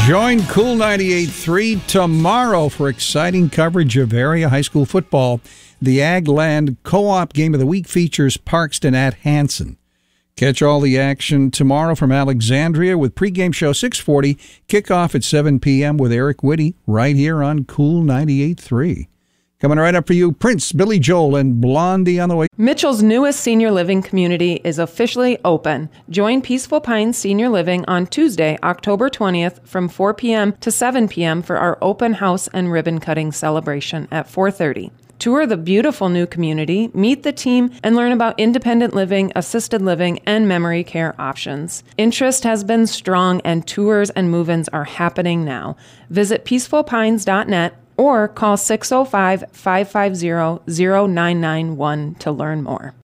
Join Cool 98.3 tomorrow for exciting coverage of area high school football. The Ag Land Co-op Game of the Week features Parkston at Hanson. Catch all the action tomorrow from Alexandria with pregame show 6:40, kickoff at 7 p.m. with Eric Whitty right here on Cool 98.3. Coming right up for you, Prince, Billy Joel, and Blondie on the way. Mitchell's newest senior living community is officially open. Join Peaceful Pines Senior Living on Tuesday, October 20th from 4 p.m. to 7 p.m. for our open house and ribbon cutting celebration at 4:30. Tour the beautiful new community, meet the team, and learn about independent living, assisted living, and memory care options. Interest has been strong, and tours and move-ins are happening now. Visit peacefulpines.net or call 605-550-0991 to learn more.